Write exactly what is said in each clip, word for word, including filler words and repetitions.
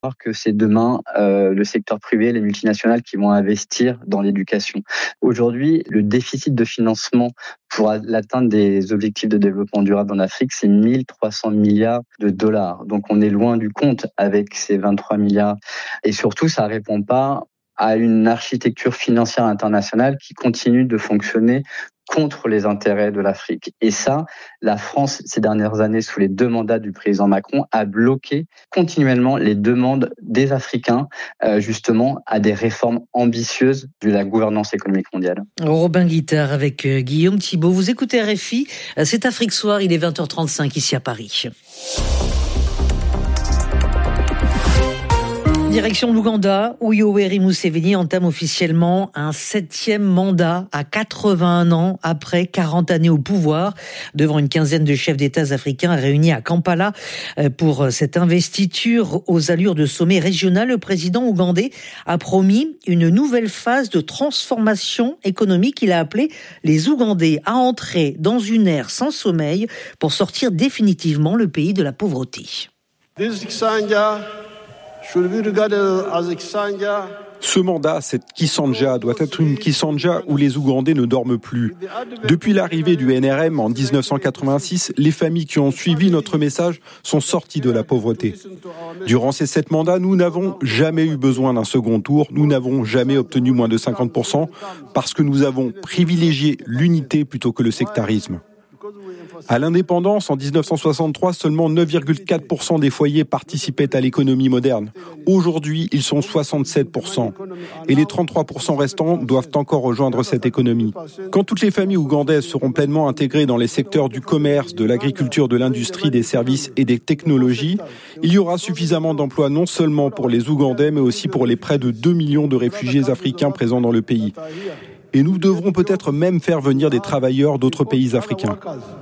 que c'est demain euh, le secteur privé, les multinationales qui vont investir dans l'éducation. Aujourd'hui, le déficit de financement pour l'atteinte des objectifs de développement durable en Afrique, c'est mille trois cents milliards de dollars. Donc on est loin du compte avec ces vingt-trois milliards. Et surtout, ça ne répond pas à une architecture financière internationale qui continue de fonctionner contre les intérêts de l'Afrique. Et ça, la France, ces dernières années, sous les deux mandats du président Macron, a bloqué continuellement les demandes des Africains, euh, justement, à des réformes ambitieuses de la gouvernance économique mondiale. Robin Guittard avec euh, Guillaume Thibault. Vous écoutez R F I, c'est Afrique Soir, il est vingt heures trente-cinq ici à Paris. Direction l'Ouganda, où Yoweri Museveni entame officiellement un septième mandat à quatre-vingt-un ans après quarante années au pouvoir, devant une quinzaine de chefs d'État africains réunis à Kampala pour cette investiture aux allures de sommet régional. Le président ougandais a promis une nouvelle phase de transformation économique. Il a appelé les Ougandais à entrer dans une ère sans sommeil pour sortir définitivement le pays de la pauvreté. Ce mandat, cette Kisanja, doit être une Kisanja où les Ougandais ne dorment plus. Depuis l'arrivée du N R M en dix-neuf cent quatre-vingt-six, les familles qui ont suivi notre message sont sorties de la pauvreté. Durant ces sept mandats, nous n'avons jamais eu besoin d'un second tour, nous n'avons jamais obtenu moins de cinquante pour cent parce que nous avons privilégié l'unité plutôt que le sectarisme. À l'indépendance, en dix-neuf cent soixante-trois, seulement neuf virgule quatre pour cent des foyers participaient à l'économie moderne. Aujourd'hui, ils sont soixante-sept pour cent. Et les trente-trois pour cent restants doivent encore rejoindre cette économie. Quand toutes les familles ougandaises seront pleinement intégrées dans les secteurs du commerce, de l'agriculture, de l'industrie, des services et des technologies, il y aura suffisamment d'emplois non seulement pour les Ougandais, mais aussi pour les près de deux millions de réfugiés africains présents dans le pays. Et nous devrons peut-être même faire venir des travailleurs d'autres pays africains.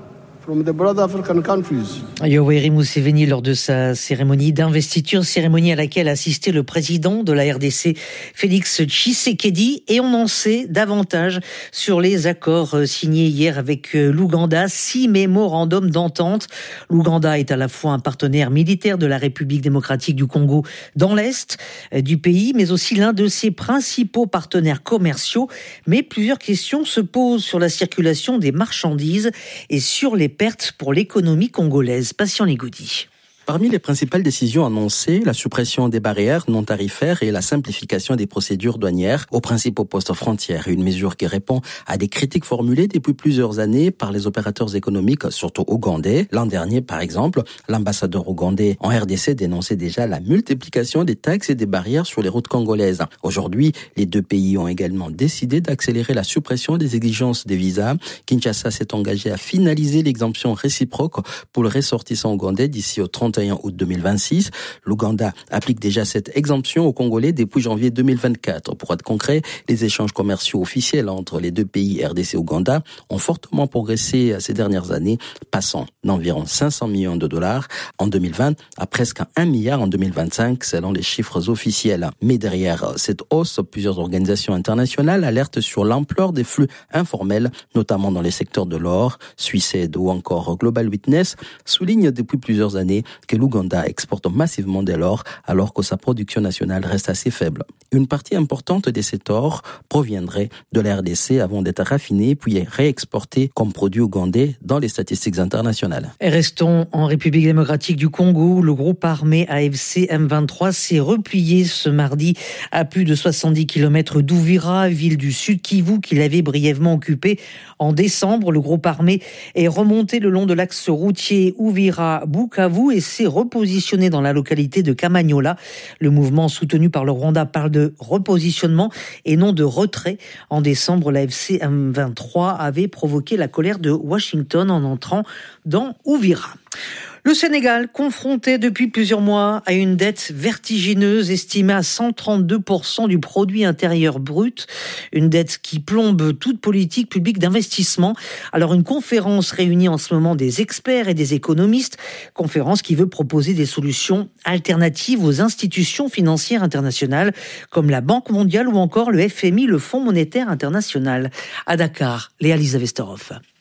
Yoweri Museveni lors de sa cérémonie d'investiture, cérémonie à laquelle assistait le président de la R D C, Félix Tshisekedi, et on en sait davantage sur les accords signés hier avec l'Ouganda, six mémorandums d'entente. L'Ouganda est à la fois un partenaire militaire de la République démocratique du Congo dans l'est du pays, mais aussi l'un de ses principaux partenaires commerciaux. Mais plusieurs questions se posent sur la circulation des marchandises et sur les pertes pour l'économie congolaise. Patient Ligoudi. Parmi les principales décisions annoncées, la suppression des barrières non tarifaires et la simplification des procédures douanières aux principaux postes frontières. Une mesure qui répond à des critiques formulées depuis plusieurs années par les opérateurs économiques, surtout ougandais. L'an dernier, par exemple, l'ambassadeur ougandais en R D C dénonçait déjà la multiplication des taxes et des barrières sur les routes congolaises. Aujourd'hui, les deux pays ont également décidé d'accélérer la suppression des exigences des visas. Kinshasa s'est engagé à finaliser l'exemption réciproque pour le ressortissant ougandais d'ici au trente et un août deux mille vingt-six. L'Ouganda applique déjà cette exemption aux Congolais depuis janvier deux mille vingt-quatre. Pour être concret, les échanges commerciaux officiels entre les deux pays R D C et Ouganda ont fortement progressé ces dernières années, passant d'environ cinq cents millions de dollars en deux mille vingt à presque un milliard en deux mille vingt-cinq, selon les chiffres officiels. Mais derrière cette hausse, plusieurs organisations internationales alertent sur l'ampleur des flux informels, notamment dans les secteurs de l'or. Suicide ou encore Global Witness soulignent depuis plusieurs années que l'Ouganda exporte massivement de l'or alors que sa production nationale reste assez faible. Une partie importante de cet or proviendrait de la R D C avant d'être raffiné puis réexporté comme produit ougandais dans les statistiques internationales. Et restons en République démocratique du Congo. Le groupe armé A F C M vingt-trois s'est replié ce mardi à plus de soixante-dix kilomètres d'Ouvira, ville du Sud Kivu qu'il avait brièvement occupée en décembre. Le groupe armé est remonté le long de l'axe routier Ouvira-Bukavu et s'est repositionné dans la localité de Kamanyola. Le mouvement soutenu par le Rwanda parle de repositionnement et non de retrait. En décembre, l'A F C M vingt-trois avait provoqué la colère de Washington en entrant dans Ouvira. Le Sénégal, confronté depuis plusieurs mois à une dette vertigineuse estimée à cent trente-deux pour cent du produit intérieur brut, une dette qui plombe toute politique publique d'investissement. Alors une conférence réunit en ce moment des experts et des économistes, conférence qui veut proposer des solutions alternatives aux institutions financières internationales comme la Banque mondiale ou encore le F M I, le Fonds monétaire international. À Dakar, Léa Lisa Vesterhoff.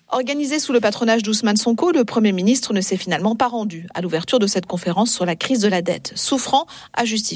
Organisé sous le patronage d'Ousmane Sonko, le Premier ministre ne s'est finalement pas rendu à l'ouverture de cette conférence sur la crise de la dette, souffrant à justifier